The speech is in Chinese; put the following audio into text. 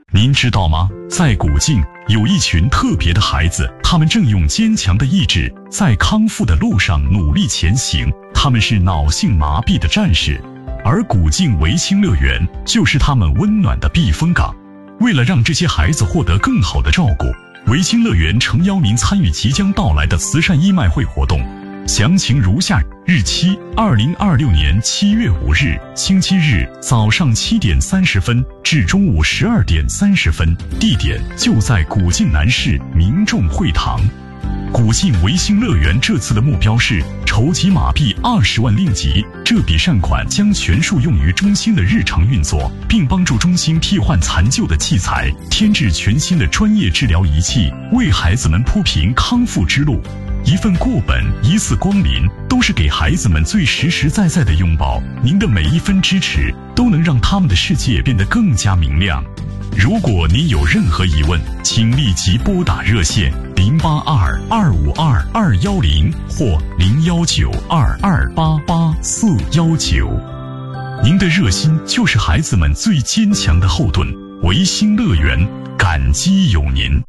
您知道吗？在古晋有一群特别的孩子，他们正用坚强的意志在康复的路上努力前行，他们是脑性麻痹的战士，而古晋维新乐园就是他们温暖的避风港。为了让这些孩子获得更好的照顾，维新乐园诚邀您参与即将到来的慈善义卖会活动，详情如下：日期2026年7月5日，星期日，早上7点30分至中午12点30分，地点就在古晋南市民众会堂。古晋维新乐园这次的目标是筹集马币20万令吉，这笔善款将全数用于中心的日常运作，并帮助中心替换残旧的器材，添置全新的专业治疗仪器，为孩子们铺平康复之路。一份过本，一次光临，都是给孩子们最实实在在的拥抱。您的每一分支持，都能让他们的世界变得更加明亮。如果您有任何疑问，请立即拨打热线082-252-210或019-2288-419。您的热心就是孩子们最坚强的后盾。维新乐园，感激有您。